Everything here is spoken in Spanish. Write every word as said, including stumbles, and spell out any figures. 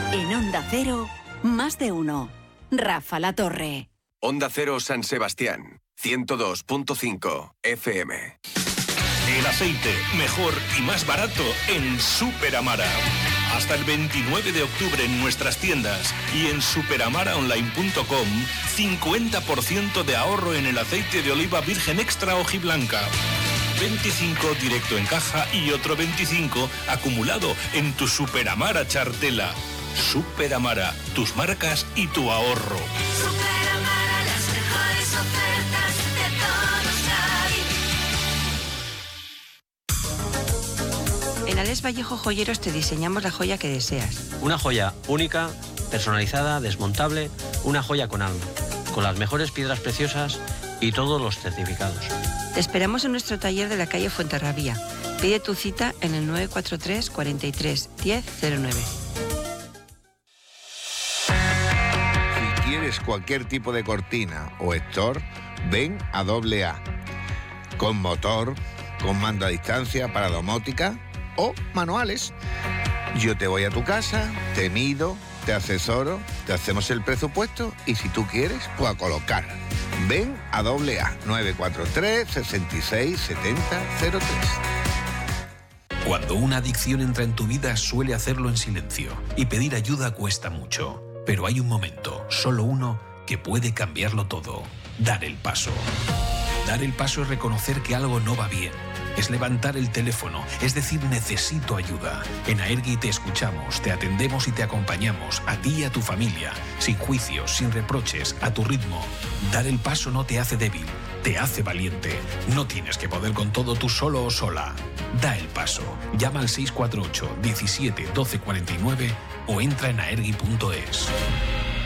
En Onda Cero, más de uno. Rafa La Torre. Onda Cero San Sebastián, ciento dos punto cinco F M. El aceite mejor y más barato en Super Amara. Hasta el veintinueve de octubre en nuestras tiendas y en superamara online punto com, cincuenta por ciento de ahorro en el aceite de oliva virgen extra hojiblanca. veinticinco directo en caja y otro veinticinco acumulado en tu Super Amara chartela. Super Amara, tus marcas y tu ahorro. Super Amara, las mejores ofertas de todos los. En Alex Vallejo Joyeros te diseñamos la joya que deseas. Una joya única, personalizada, desmontable, una joya con alma, con las mejores piedras preciosas y todos los certificados. Te esperamos en nuestro taller de la calle Fuenterrabía. Pide tu cita en el nueve cuatro tres, cuarenta y tres, diez cero nueve. Si quieres cualquier tipo de cortina o store, ven a doble A. Con motor, con mando a distancia para domótica o manuales. Yo te voy a tu casa, te mido, te asesoro, te hacemos el presupuesto y si tú quieres, pues a colocar. Ven a doble A, nueve cuatro tres, sesenta y seis, setenta, cero tres. Cuando una adicción entra en tu vida suele hacerlo en silencio y pedir ayuda cuesta mucho. Pero hay un momento, solo uno, que puede cambiarlo todo. Dar el paso. Dar el paso es reconocer que algo no va bien. Es levantar el teléfono, es decir, necesito ayuda. En Aergui te escuchamos, te atendemos y te acompañamos, a ti y a tu familia, sin juicios, sin reproches, a tu ritmo. Dar el paso no te hace débil, te hace valiente. No tienes que poder con todo tú solo o sola. Da el paso. Llama al seis cuatro ocho, diecisiete, doce cuarenta y nueve o entra en aergui punto es.